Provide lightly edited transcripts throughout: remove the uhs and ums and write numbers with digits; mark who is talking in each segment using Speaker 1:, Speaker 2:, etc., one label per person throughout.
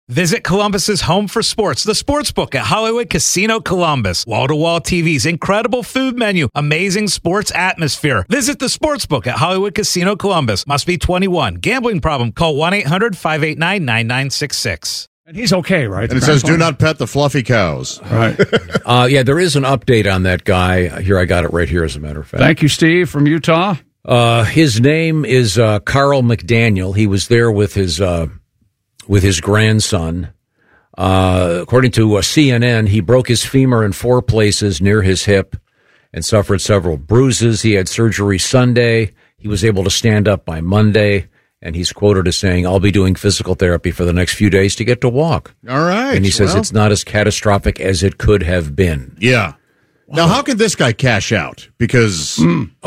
Speaker 1: Visit Columbus's home for sports, the Sportsbook at Hollywood Casino Columbus. Wall-to-wall TVs, incredible food menu, amazing sports atmosphere. Visit the Sportsbook at Hollywood Casino Columbus. Must be 21. Gambling problem? Call 1-800-589-9966.
Speaker 2: And he's okay, right?
Speaker 3: And it says, do not pet the fluffy cows.
Speaker 2: Right.
Speaker 4: Yeah, there is an update on that guy. Here, I got it right here, as a matter of fact.
Speaker 2: Thank you, Steve, from Utah.
Speaker 4: His name is Carl McDaniel. He was there with his grandson. According to CNN, he broke his femur in 4 places near his hip and suffered several bruises. He had surgery Sunday. He was able to stand up by Monday, and he's quoted as saying, "I'll be doing physical therapy for the next few days to get to walk."
Speaker 3: All right.
Speaker 4: And he says it's not as catastrophic as it could have been.
Speaker 3: Yeah. Wow. Now, how can this guy cash out? Because...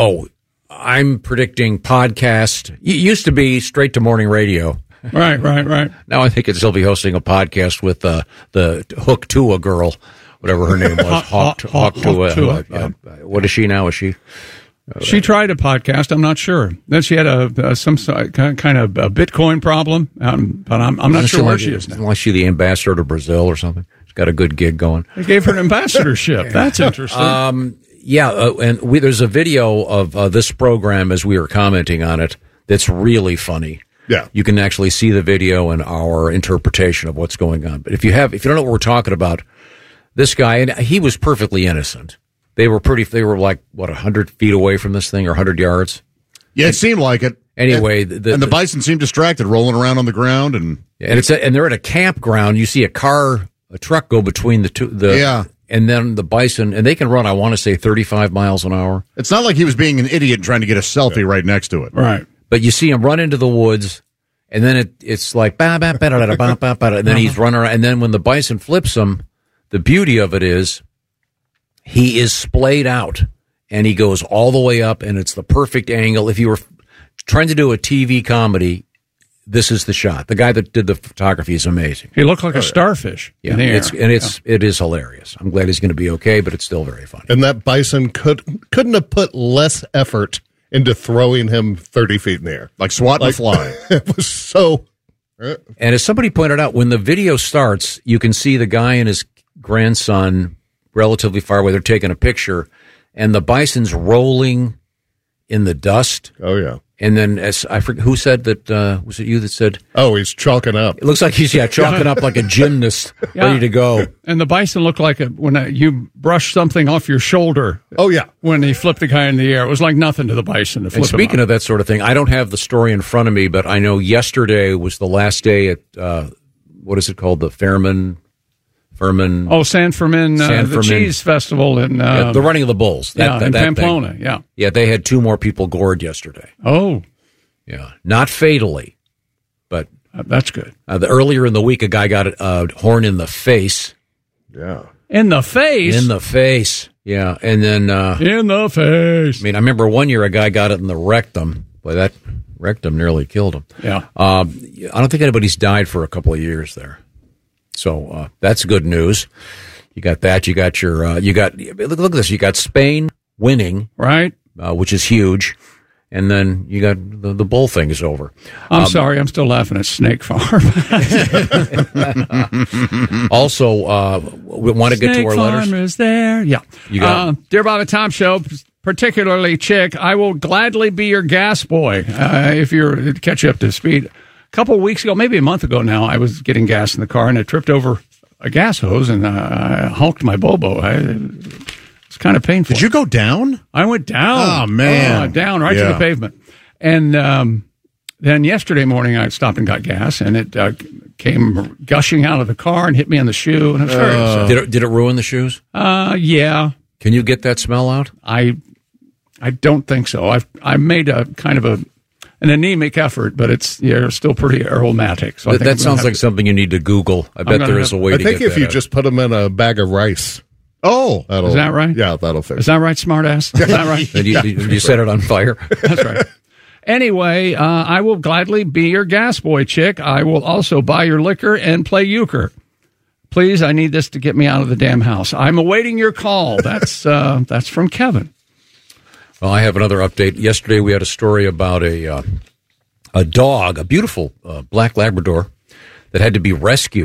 Speaker 4: I'm predicting podcast. It used to be straight to morning radio.
Speaker 2: Right.
Speaker 4: Now I think he'll still be hosting a podcast with the Hook Tua girl, whatever her name was. Hawk Tua. What is she now? Is she?
Speaker 2: She tried a podcast. I'm not sure. Then she had some kind of a Bitcoin problem, but I'm not sure where she is now.
Speaker 4: Unless she's the ambassador to Brazil or something. She's got a good gig going.
Speaker 2: They gave her an ambassadorship. That's interesting.
Speaker 4: And there's a video of this program as we were commenting on it that's really funny.
Speaker 3: Yeah,
Speaker 4: you can actually see the video and our interpretation of what's going on. But if you don't know what we're talking about, this guy, and he was perfectly innocent. They were like 100 feet away from this thing or 100 yards.
Speaker 3: Yeah, it seemed like it.
Speaker 4: Anyway,
Speaker 3: and the bison seemed distracted, rolling around on the ground, and
Speaker 4: they're at a campground. You see a truck go between the two. And then the bison, and they can run, I want to say, 35 miles an hour.
Speaker 3: It's not like he was being an idiot trying to get a selfie right next to it.
Speaker 2: Right.
Speaker 4: But you see him run into the woods, and then it's like, and then he's running around. And then when the bison flips him, the beauty of it is he is splayed out, and he goes all the way up, and it's the perfect angle. If you were trying to do a TV comedy, this is the shot. The guy that did the photography is amazing.
Speaker 2: He looked like a starfish.
Speaker 4: Yeah, it is hilarious. I'm glad he's going to be okay, but it's still very funny.
Speaker 5: And that bison couldn't have put less effort into throwing him 30 feet in the air.
Speaker 3: Like swatting a fly.
Speaker 5: It was so...
Speaker 4: And as somebody pointed out, when the video starts, you can see the guy and his grandson relatively far away. They're taking a picture, and the bison's rolling in the dust.
Speaker 5: Oh, yeah.
Speaker 4: And then, as I forget who said that, was it you that said?
Speaker 5: Oh, he's chalking up.
Speaker 4: It looks like he's chalking up like a gymnast, ready to go.
Speaker 2: And the bison looked like when you brush something off your shoulder.
Speaker 5: Oh yeah,
Speaker 2: when he flipped the guy in the air, it was like nothing to the bison to flip.
Speaker 4: And speaking of that sort of thing, I don't have the story in front of me, but I know yesterday was the last day at what is it called, the Furman.
Speaker 2: San Fermin, the cheese festival in
Speaker 4: the running of the bulls.
Speaker 2: In Pamplona. Thing.
Speaker 4: Yeah, they had 2 more people gored yesterday.
Speaker 2: Oh,
Speaker 4: yeah, not fatally, but
Speaker 2: that's good.
Speaker 4: Earlier in the week, a guy got a horn in the face.
Speaker 5: Yeah,
Speaker 2: in the face.
Speaker 4: Yeah, and then
Speaker 2: in the face.
Speaker 4: I mean, I remember one year a guy got it in the rectum. Boy, that rectum nearly killed him.
Speaker 2: Yeah,
Speaker 4: I don't think anybody's died for a couple of years there. So that's good news. You got that. You got your. Look at this. You got Spain winning,
Speaker 2: right?
Speaker 4: Which is huge, and then you got the bull thing is over.
Speaker 2: I'm sorry, I'm still laughing at Snake Farm.
Speaker 4: Also, we want to get to our letters.
Speaker 2: Snake Farm is there. Yeah.
Speaker 4: You got
Speaker 2: Dear Bob and Tom Show, particularly Chick, I will gladly be your gas boy if you're to catch you up to speed. A couple of weeks ago, maybe a month ago now, I was getting gas in the car and I tripped over a gas hose and I hulked my bobo. It's kind of painful.
Speaker 3: Did you go down?
Speaker 2: I went down.
Speaker 3: Oh, man.
Speaker 2: Down right to the pavement. And then yesterday morning, I stopped and got gas and it came gushing out of the car and hit me on the shoe. And I was very upset.
Speaker 4: Did it ruin the shoes?
Speaker 2: Yeah.
Speaker 4: Can you get that smell out?
Speaker 2: I don't think so. I made a kind of an anemic effort, but it's still pretty aromatic. So
Speaker 4: that sounds like something you need to Google. I bet there is a way to get that.
Speaker 5: I think if you just put them in a bag of rice.
Speaker 3: Oh,
Speaker 2: is that right?
Speaker 5: Yeah, that'll fix it.
Speaker 2: Is that right, smartass? Is that right?
Speaker 4: You set it on fire?
Speaker 2: That's right. Anyway, I will gladly be your gas boy, Chick. I will also buy your liquor and play euchre. Please, I need this to get me out of the damn house. I'm awaiting your call. That's from Kevin.
Speaker 4: Well, I have another update. Yesterday we had a story about a dog, a beautiful black Labrador, that had to be rescued.